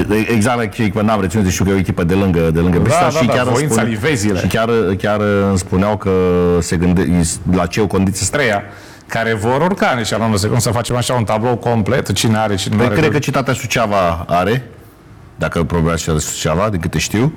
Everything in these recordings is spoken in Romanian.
exact la ce echipă n-am reținut, știu că e o echipă de lângă Beșiktaş și chiar voința livezile. Și chiar îmi spuneau că se la ce condiții treia care vor urca nici anul secund să facem așa un tablou complet, cine are, cine nu are. Cred că Cetatea Suceava are, dacă probabil Cetatea Suceava, din câte știu.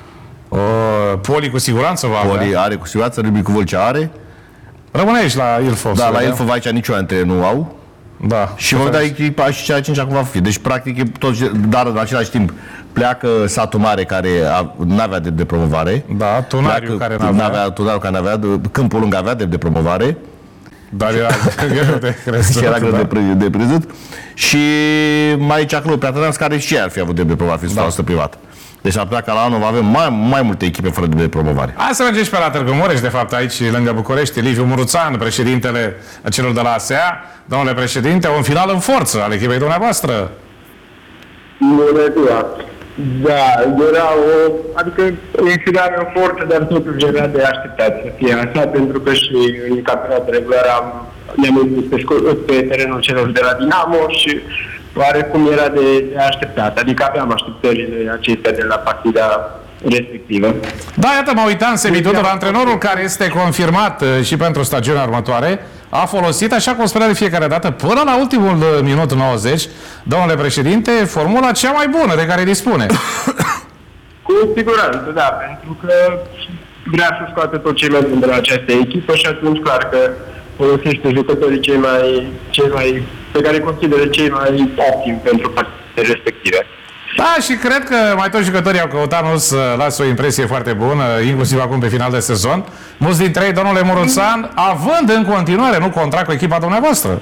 Poli cu siguranță va Poli avea. are cu siguranță, Râmnicu Vâlcea are. Rămâne aici la Ilfov. Da, la Ilfov aici niciodată dintre nu au. Da. Și vom da echipa și cea 5 acum va fi. Deci, practic, dar în același timp pleacă Satul Mare, care n-avea de promovare. Da, Tunariu care n-avea. Tunariu care n-avea, Câmpul Lung avea de promovare. Dar era greu de crezut. Era greu de prezut. Și mai aici acolo, Piatrăneamț, care și ei ar fi avut de promovare, fiind 100% privat. Deci ar putea ca la anul va avem mai multe echipe fără de promovare. Hai să mergem și pe la Târgu Mureș, de fapt, aici, lângă București. Liviu Muruțan, președintele celor de la ASEA. Domnule președinte, un final în forță al echipei dumneavoastră. Bună ziua! Da, era adică un final în forță, dar totuși era de așteptat să fie așa, pentru că și în campionatul regular ne-am întâlnit pe terenul celor de la Dinamo și oarecum era de așteptat. Adică aveam așteptările acestea de la partida respectivă. Da, iată, mă uitam, Sebi Tudor, antrenorul care este confirmat și pentru stagiunea următoare, a folosit, așa cum spunea de fiecare dată, până la ultimul minut 90, domnule președinte, formula cea mai bună de care dispune. Cu siguranță, da, pentru că vrea să scoată tot ce mai bun de la această echipă și atunci clar că folosește jucătorii cei mai pe care consideră cei mai optimi pentru partidele respective. Da, și cred că mai toți jucătorii au căutat să lasă o impresie foarte bună, inclusiv acum pe final de sezon. Mulți dintre ei, domnule Muruțan, având în continuare, nu, contract cu echipa dumneavoastră.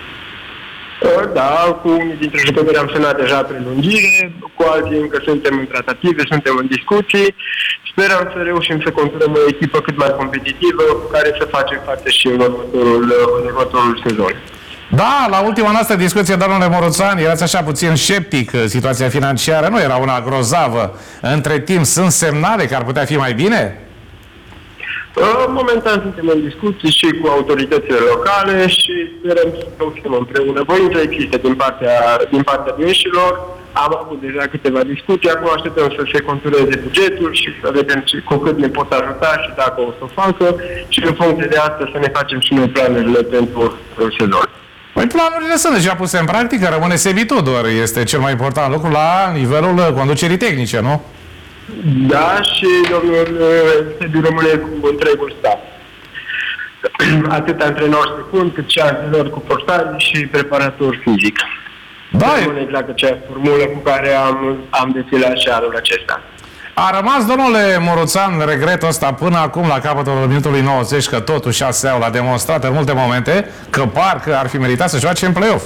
Da, cu unii dintre jucători am semnat deja prelungire, cu alții încă suntem în tratative, suntem în discuții. Sperăm să reușim să construim o echipă cât mai competitivă, cu care să facem față și în următorul sezon. Da, la ultima noastră discuție, domnule Muruțan, erați așa puțin sceptic, situația financiară nu era una grozavă. Între timp, sunt semnale că ar putea fi mai bine? Momentan suntem în discuții și cu autoritățile locale și sperăm să reușim împreună. Voința există din partea dânșilor. Am avut deja câteva discuții, acum așteptăm să se contureze bugetul și să vedem cu cât ne pot ajuta și dacă o să o facă și în funcție de asta să ne facem și noi planurile pentru sezon. Păi planurile sunt deja puse în practică, rămâne Sebi Tudor, este cel mai important lucru la nivelul conducerii tehnice, nu? Da, și domnul Sebi rămâne cu întregul staff. Atât antrenor secund, cât și antrenor cu portare și preparator fizic. Da, rămâne exact acea formulă cu care am defilat și anul acesta. A rămas, domnule Muruțan, regretul ăsta până acum, la capătul minutului 90, că totuși ASEA-ul a demonstrat în multe momente că parcă ar fi meritat să joace în play-off.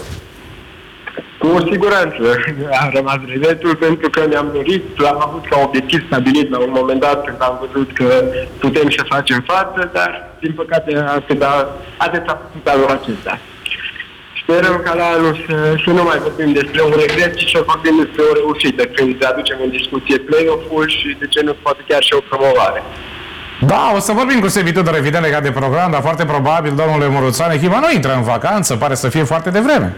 Cu siguranță a rămas regretul, pentru că ne-am dorit, l-am avut ca obiectiv stabilit la un moment dat când am văzut că putem să facem față, dar din păcate atât a făcut anul acesta. Sperăm ca la anul să nu mai vorbim despre un regret, ci să vorbim despre o reușită, când aducem în discuție play-off-ul și de ce nu poate chiar și o promovare. Da, o să vorbim cu Sebi Tudor, evident, legat de program, dar foarte probabil, domnule Muruțan, echipa nu intră în vacanță, pare să fie foarte devreme.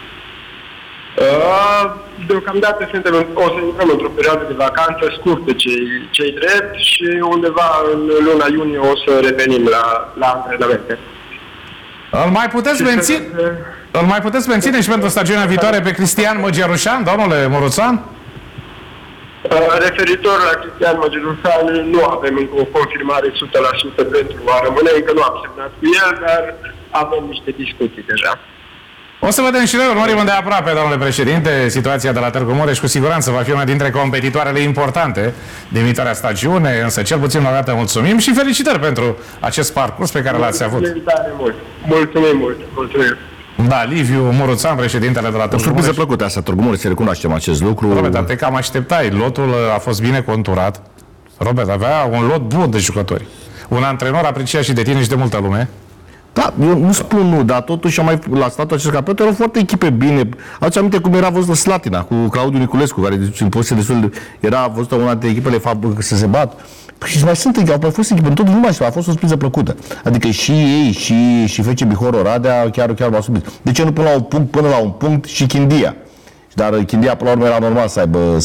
Deocamdată o să intrăm într-o perioadă de vacanță scurtă, cei drept, și undeva în luna iunie o să revenim la antrenamente. Îl mai puteți menține și pentru stagiunea viitoare pe Cristian Măgerușan, domnule Muruțan? Referitor la Cristian Măgerușan, nu avem încă o confirmare 100% pentru a rămâne, încă nu am semnat cu el, dar avem niște discuții deja. O să vedem și noi, urmărim îndeaproape, domnule președinte, situația de la Târgu Mureș cu siguranță va fi una dintre competitoarele importante din viitoarea stagiune, însă cel puțin o dată mulțumim și felicitări pentru acest parcurs pe care l-ați avut. Mulțumim mult. Da, Liviu Muruțan, președintele de la Târgu Mureș. O surpriză plăcută asta, Târgu Mureș, să recunoaștem acest lucru. Robert, dar te cam așteptai, lotul a fost bine conturat. Robert, avea un lot bun de jucători. Un antrenor apreciat și de tine și de multă lume. Da, eu nu spun nu, dar totuși la statul acest campionat erau foarte echipe bine. Aduți aminte cum era văzută Slatina cu Claudiu Niculescu, care în poziție destul de, era văzută una dintre echipele să se bat. Păi și mai sunt, au mai fost echipe, în tot nu mai știu, a fost o surpriză plăcută. Adică și ei, și FC Bihor Oradea chiar m-au surprins. De ce nu până la un punct și Chindia? Dar Chindia până la urmă era normal să aibă